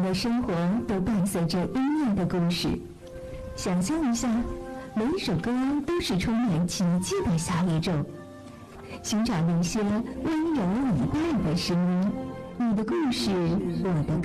的生活都伴随着音乐的故事。想象一下，每一首歌都是充满奇迹的小宇宙。寻找那些温柔以待的声音，你的故事，我的